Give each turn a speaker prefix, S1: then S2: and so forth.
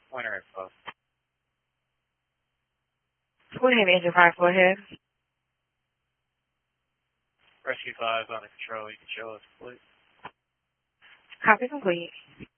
S1: Pointer info.
S2: 20 Engine 5, go ahead.
S1: Rescue 5 under control. You can show us, please.
S2: Copy complete.